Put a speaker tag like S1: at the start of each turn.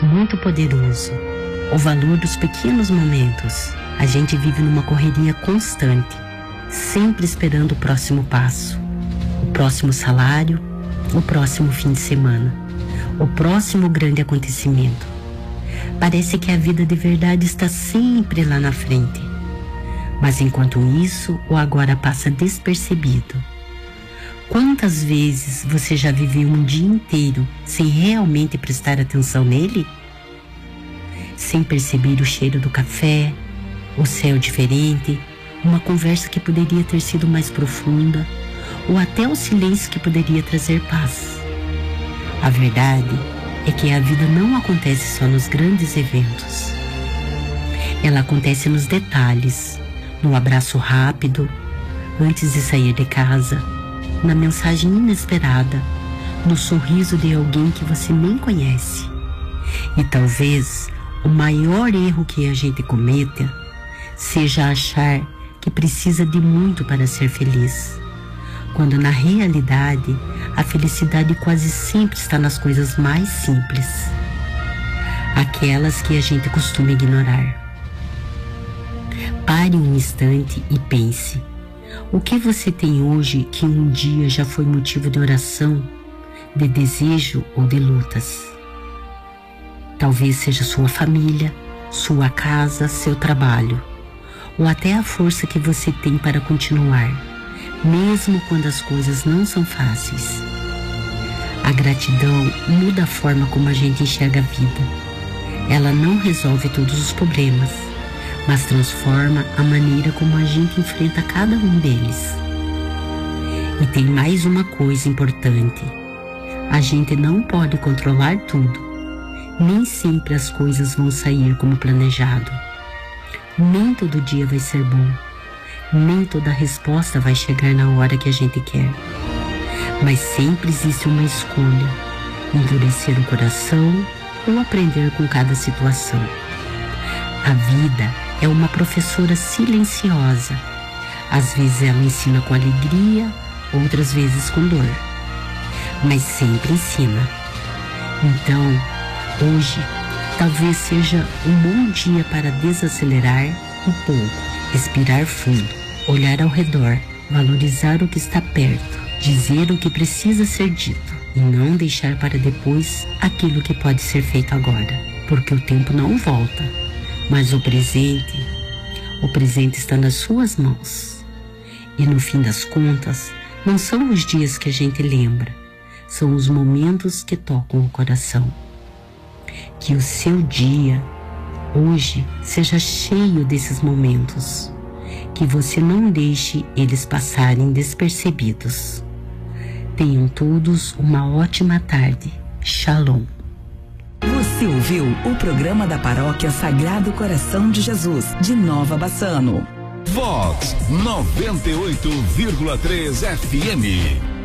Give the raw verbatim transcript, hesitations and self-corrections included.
S1: muito poderoso, o valor dos pequenos momentos. A gente vive numa correria constante, sempre esperando o próximo passo, o próximo salário, o próximo fim de semana, o próximo grande acontecimento. Parece que a vida de verdade está sempre lá na frente. Mas enquanto isso, o agora passa despercebido. Quantas vezes você já viveu um dia inteiro sem realmente prestar atenção nele? Sem perceber o cheiro do café, o céu diferente, uma conversa que poderia ter sido mais profunda, ou até o silêncio que poderia trazer paz. A verdade é que a vida não acontece só nos grandes eventos. Ela acontece nos detalhes, no abraço rápido, antes de sair de casa, na mensagem inesperada, no sorriso de alguém que você nem conhece. E talvez o maior erro que a gente cometa seja achar que precisa de muito para ser feliz, quando na realidade a felicidade quase sempre está nas coisas mais simples, aquelas que a gente costuma ignorar. Pare um instante e pense: o que você tem hoje que um dia já foi motivo de oração, de desejo ou de lutas? Talvez seja sua família, sua casa, seu trabalho, ou até a força que você tem para continuar, mesmo quando as coisas não são fáceis. A gratidão muda a forma como a gente enxerga a vida. Ela não resolve todos os problemas, mas transforma a maneira como a gente enfrenta cada um deles. E tem mais uma coisa importante: a gente não pode controlar tudo. Nem sempre as coisas vão sair como planejado. Nem todo dia vai ser bom. Nem toda resposta vai chegar na hora que a gente quer. Mas sempre existe uma escolha: endurecer o coração ou aprender com cada situação. A vida é uma professora silenciosa. Às vezes ela ensina com alegria, outras vezes com dor, mas sempre ensina. Então, hoje, talvez seja um bom dia para desacelerar um pouco, respirar fundo, olhar ao redor, valorizar o que está perto, dizer o que precisa ser dito e não deixar para depois aquilo que pode ser feito agora, porque o tempo não volta, mas o presente, o presente está nas suas mãos. E no fim das contas, não são os dias que a gente lembra, são os momentos que tocam o coração. Que o seu dia, hoje, seja cheio desses momentos, que você não deixe eles passarem despercebidos. Tenham todos uma ótima tarde. Shalom.
S2: Você ouviu o programa da Paróquia Sagrado Coração de Jesus, de Nova Bassano.
S3: Vox noventa e oito vírgula três F M.